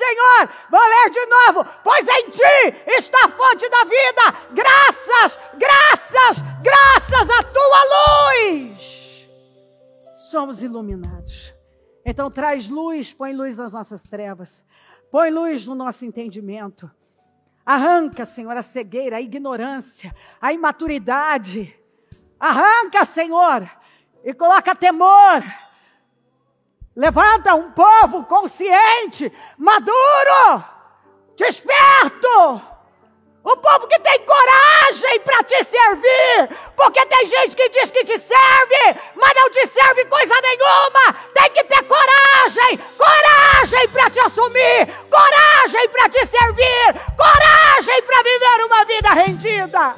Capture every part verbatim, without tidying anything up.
Senhor. Vou ler de novo. Pois em ti está a fonte da vida. Graças, graças, graças à tua luz. Somos iluminados. Então traz luz, põe luz nas nossas trevas. Põe luz no nosso entendimento. Arranca, Senhor, a cegueira, a ignorância, a imaturidade. Arranca, Senhor, e coloca temor. Levanta um povo consciente, maduro, desperto. Um povo que tem coragem para te servir. Porque tem gente que diz que te serve, mas não te serve coisa nenhuma. Tem que ter coragem. Coragem para te assumir. Coragem para te servir. Coragem para viver uma vida rendida.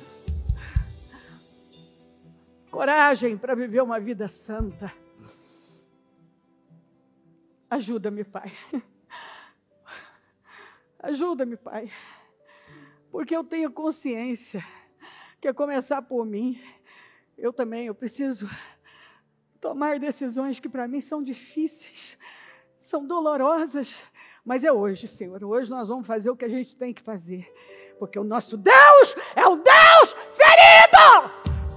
Coragem para viver uma vida santa. Ajuda-me, Pai. Ajuda-me, Pai. Porque eu tenho consciência que, a começar por mim, eu também, eu preciso tomar decisões que para mim são difíceis, são dolorosas, mas é hoje, Senhor. Hoje nós vamos fazer o que a gente tem que fazer, porque o nosso Deus é o Deus ferido!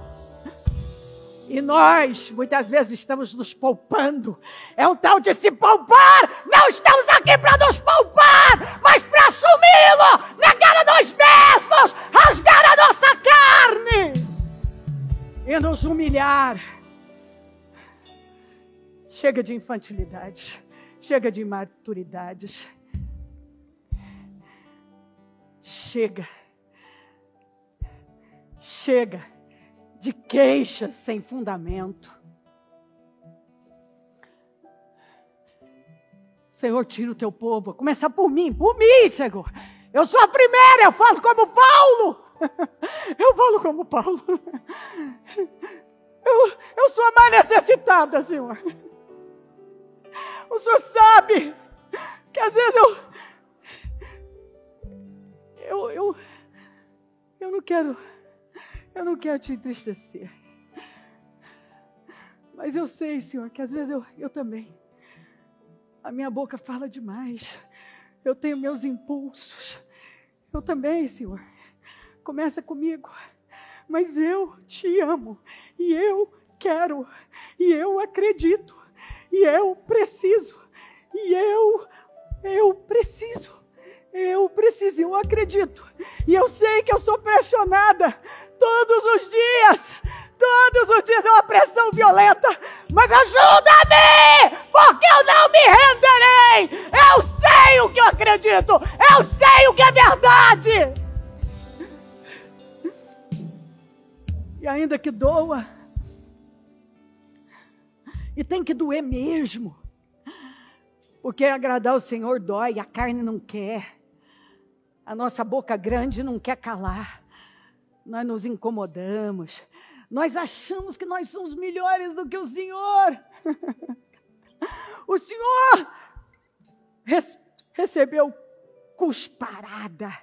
E nós, muitas vezes, estamos nos poupando. É o tal de se poupar. Não estamos aqui para nos poupar, mas para assumi-lo, negar a nós mesmos, rasgar a nossa carne e nos humilhar. Chega de infantilidade, chega de imaturidades. Chega. Chega de queixas sem fundamento. Senhor, tira o teu povo. A começar por mim, por mim, Senhor. Eu sou a primeira, eu falo como Paulo. Eu falo como Paulo. Eu, eu sou a mais necessitada, Senhor. O Senhor sabe que às vezes eu... Eu, eu, eu não quero... Eu não quero te entristecer. Mas eu sei, Senhor, que às vezes eu, eu também. A minha boca fala demais. Eu tenho meus impulsos. Eu também, Senhor. Começa comigo. Mas eu te amo. E eu quero. E eu acredito. E eu preciso. E eu, eu preciso. Eu preciso, eu acredito. E eu sei que eu sou pressionada todos os dias. Todos os dias é uma pressão violenta. Mas ajuda-me, porque eu não me renderei. Eu sei o que eu acredito. Eu sei o que é verdade. E ainda que doa. E tem que doer mesmo. Porque agradar o Senhor dói, a carne não quer. A nossa boca grande não quer calar. Nós nos incomodamos. Nós achamos que nós somos melhores do que o Senhor. O Senhor res, recebeu cusparada,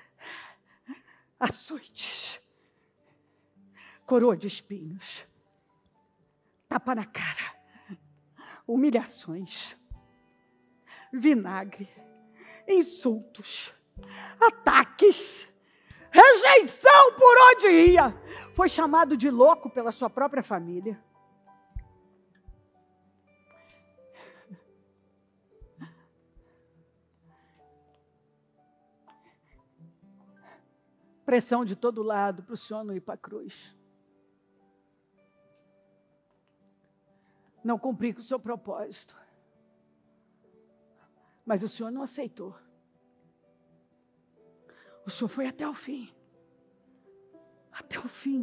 açoites, coroa de espinhos, tapa na cara, humilhações, vinagre, insultos, ataques, rejeição por onde ia. Foi chamado de louco pela sua própria família. Pressão de todo lado para o Senhor não ir para a cruz. Não cumprir com o seu propósito. Mas o Senhor não aceitou. O Senhor foi até o fim. Até o fim.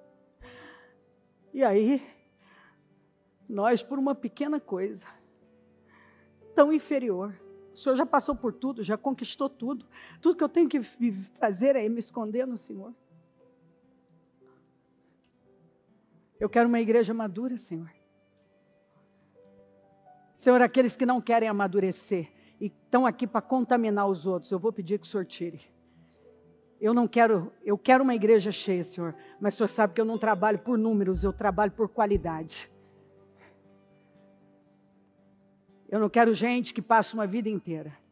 E aí, nós, por uma pequena coisa, tão inferior, o Senhor já passou por tudo, já conquistou tudo. Tudo que eu tenho que fazer é me esconder no Senhor. Eu quero uma igreja madura, Senhor. Senhor, aqueles que não querem amadurecer e estão aqui para contaminar os outros, eu vou pedir que o Senhor tire. Eu não quero, eu quero uma igreja cheia, Senhor, mas o Senhor sabe que eu não trabalho por números, eu trabalho por qualidade. Eu não quero gente que passe uma vida inteira